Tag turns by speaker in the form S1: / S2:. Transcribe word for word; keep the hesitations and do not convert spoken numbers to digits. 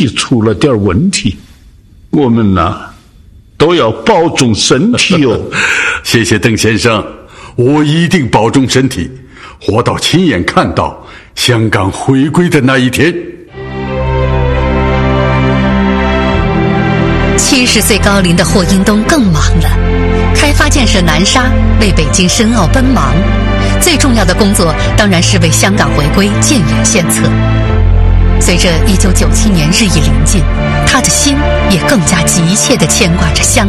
S1: 体出了点问题，我们呐都要保重身体哦。
S2: 谢谢邓先生，我一定保重身体，活到亲眼看到香港回归的那一天。
S3: 七十岁高龄的霍英东更忙了，开发建设南沙，为北京申奥奔忙。最重要的工作当然是为香港回归建言献策。随着一九九七年日益临近，他的心也更加急切地牵挂着香